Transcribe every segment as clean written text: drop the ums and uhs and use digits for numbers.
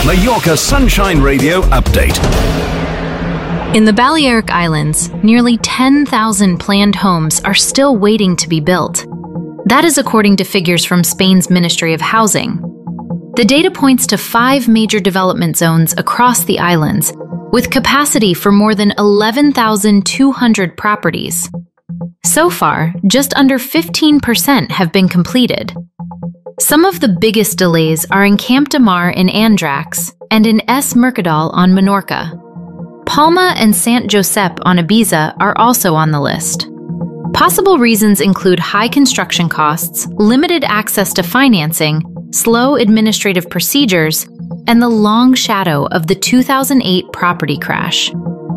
Mallorca Sunshine Radio Update. In the Balearic Islands, nearly 10,000 planned homes are still waiting to be built. That is according to figures from Spain's Ministry of Housing. The data points to 5 major development zones across the islands, with capacity for more than 11,200 properties. So far, just under 15% have been completed. Some of the biggest delays are in Camp de Mar in Andrax and in Es Mercadal on Menorca. Palma and Sant Josep on Ibiza are also on the list. Possible reasons include high construction costs, limited access to financing, slow administrative procedures, and the long shadow of the 2008 property crash.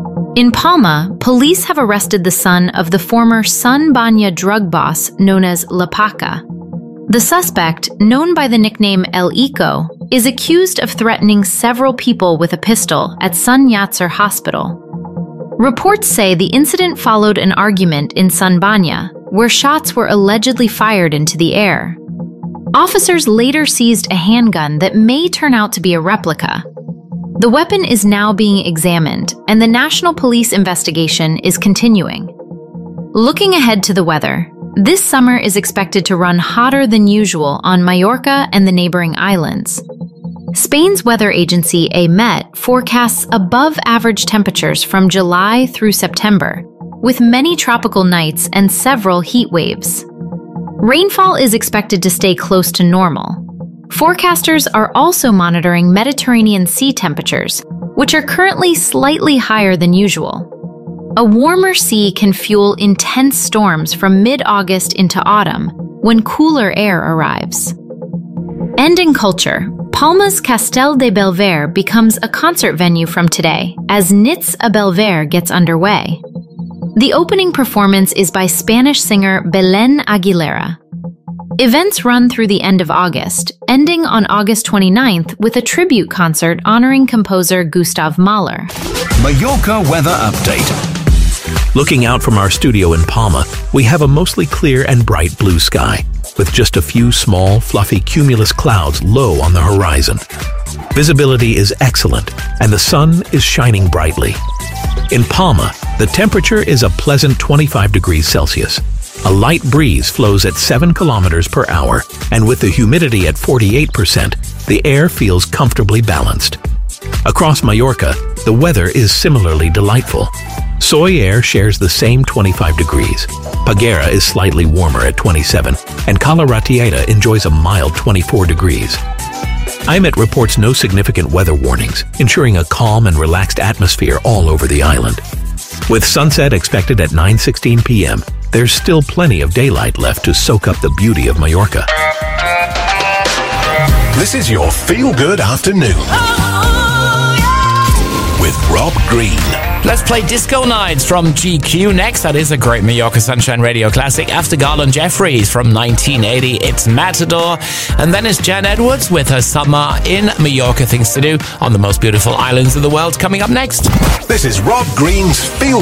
In Palma, police have arrested the son of the former Son Banya drug boss known as La Paca. The suspect, known by the nickname El Ico, is accused of threatening several people with a pistol at Sun Yat-sen Hospital. Reports say the incident followed an argument in Son Banya, where shots were allegedly fired into the air. Officers later seized a handgun that may turn out to be a replica. The weapon is now being examined, and the National Police investigation is continuing. Looking ahead to the weather, this summer is expected to run hotter than usual on Mallorca and the neighboring islands. Spain's weather agency AEMET forecasts above-average temperatures from July through September, with many tropical nights and several heat waves. Rainfall is expected to stay close to normal. Forecasters are also monitoring Mediterranean sea temperatures, which are currently slightly higher than usual. A warmer sea can fuel intense storms from mid-August into autumn, when cooler air arrives. And in culture, Palma's Castel de Belver becomes a concert venue from today, as Nits a Belver gets underway. The opening performance is by Spanish singer Belén Aguilera. Events run through the end of August, ending on August 29th with a tribute concert honoring composer Gustav Mahler. Mallorca Weather Update. Looking out from our studio in Palma, we have a mostly clear and bright blue sky, with just a few small, fluffy cumulus clouds low on the horizon. Visibility is excellent, and the sun is shining brightly. In Palma, the temperature is a pleasant 25 degrees Celsius. A light breeze flows at 7 kilometers per hour, and with the humidity at 48%, the air feels comfortably balanced. Across Mallorca, the weather is similarly delightful. Soller shares the same 25 degrees. Peguera is slightly warmer at 27, and Cala Ratllada enjoys a mild 24 degrees. AEMET reports no significant weather warnings, ensuring a calm and relaxed atmosphere all over the island. With sunset expected at 9:16 p.m., there's still plenty of daylight left to soak up the beauty of Mallorca. This is your feel-good afternoon with Rob Green. Let's play Disco Nights from GQ next. That is a great Mallorca Sunshine Radio classic. After Garland Jeffries from 1980, it's Matador. And then it's Jan Edwards with her Summer in Mallorca Things to Do on the most beautiful islands in the world coming up next. This is Rob Green's Feel